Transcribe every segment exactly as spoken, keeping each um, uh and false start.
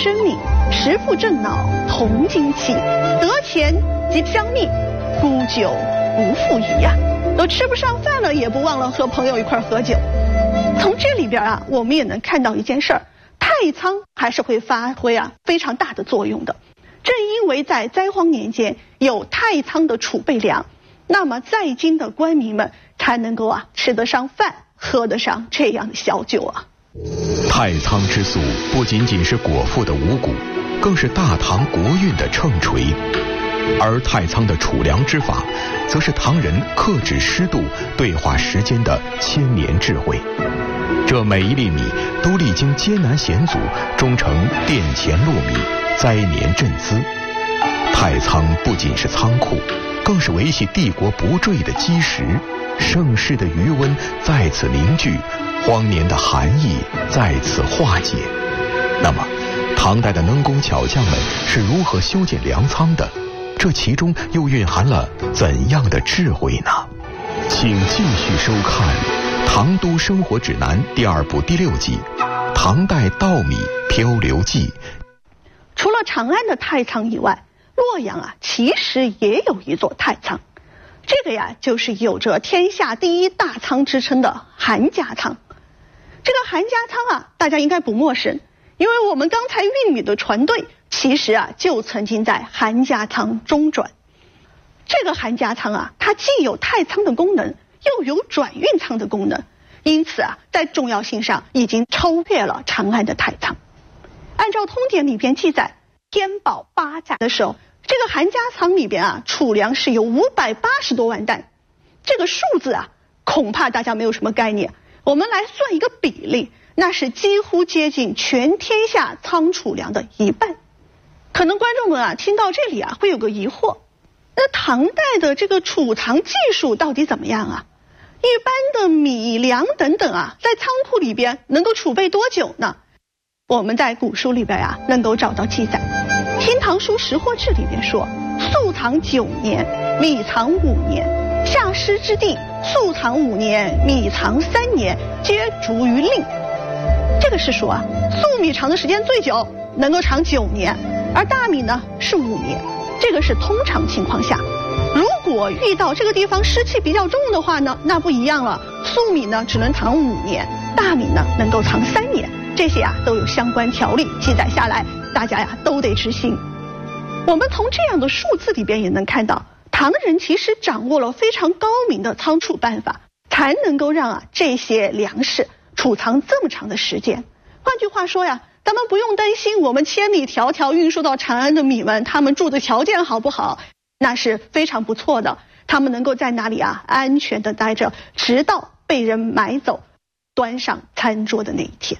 生米，食富正脑，同精气，得钱即相觅，沽酒无复疑啊！都吃不上饭了，也不忘了和朋友一块喝酒。从这里边啊，我们也能看到一件事儿，太仓还是会发挥啊非常大的作用的。正因为在灾荒年间有太仓的储备粮，那么在京的官民们才能够啊吃得上饭，喝得上这样的小酒啊。 太仓之俗不仅仅是果腹的五谷，更是大唐国运的秤锤。而太仓的储粮之法，则是唐人克制湿度、对话时间的千年智慧。这每一粒米都历经艰难险阻，终成殿前落米，灾年赈资。太仓不仅是仓库，更是维系帝国不坠的基石。盛世的余温在此凝聚，荒年的寒意在此化解。那么，唐代的能工巧匠们是如何修建粮仓的？这其中又蕴含了怎样的智慧呢？请继续收看《唐都生活指南》第二部第六集《唐代稻米漂流记》。 除了长安的太仓以外，洛阳啊其实也有一座太仓，这个呀就是有着天下第一大仓之称的韩家仓。这个韩家仓啊，大家应该不陌生，因为我们刚才运米的船队其实啊就曾经在韩家仓中转。这个韩家仓啊，它既有太仓的功能，又有转运仓的功能，因此啊在重要性上已经超越了长安的太仓。按照通典里边记载，天宝八载的时候，这个韩家仓里边啊储粮是有五百八十多万担。这个数字啊恐怕大家没有什么概念，我们来算一个比例，那是几乎接近全天下仓储粮的一半。可能观众们啊听到这里啊会有个疑惑，那唐代的这个储藏技术到底怎么样啊？一般的米粮等等啊，在仓库里边能够储备多久呢？我们在古书里边啊能够找到记载，《新唐书识货志》里边说，粟藏九年，米藏五年，下施之地，粟藏五年，米藏三年，皆逐于令。这个是说啊，粟米藏的时间最久，能够藏九年，而大米呢是五年，这个是通常情况下。如果遇到这个地方湿气比较重的话呢，那不一样了，粟米呢只能藏五年，大米呢能够藏三年，这些啊都有相关条例记载下来，大家呀都得执行。我们从这样的数字里边也能看到，唐人其实掌握了非常高明的仓储办法，才能够让啊这些粮食储藏这么长的时间。换句话说呀，咱们不用担心我们千里迢迢运输到长安的米们，他们住的条件好不好？那是非常不错的，他们能够在那里啊安全的待着，直到被人买走，端上餐桌的那一天。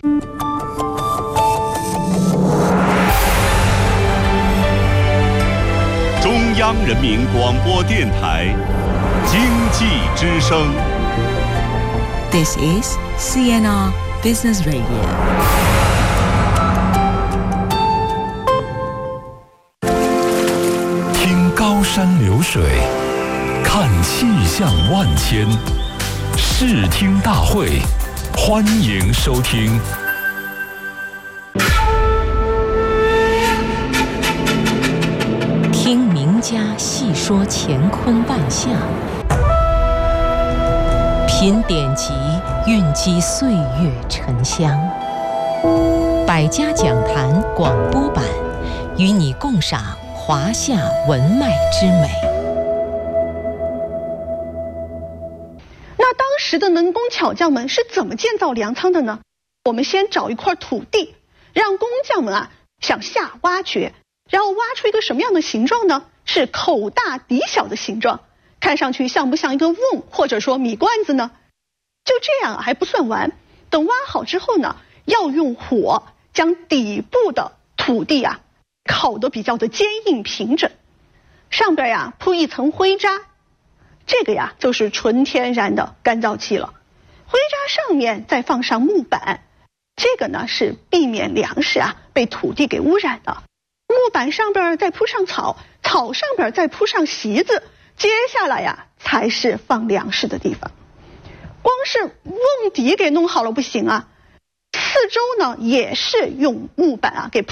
中央人民广播电台经济之声。 This is C N R Business Radio。 听高山流水，看气象万千，视听大会，欢迎收听。 听名家细说乾坤万象，品典籍，蕴积岁月沉香。百家讲坛广播版，与你共赏华夏文脉之美。 那当时的能工巧匠们是怎么建造粮仓的呢？我们先找一块土地，让工匠们啊向下挖掘，然后挖出一个什么样的形状呢？是口大底小的形状，看上去像不像一个瓮或者说米罐子呢？就这样还不算完，等挖好之后呢，要用火将底部的土地啊烤得比较的坚硬平整，上边呀铺一层灰渣，这个呀就是纯天然的干燥剂了。灰渣上面再放上木板，这个呢是避免粮食啊被土地给污染的。木板上边再铺上草，草上边再铺上席子，接下来呀才是放粮食的地方。光是瓮底给弄好了不行啊，四周呢也是用木板啊给铺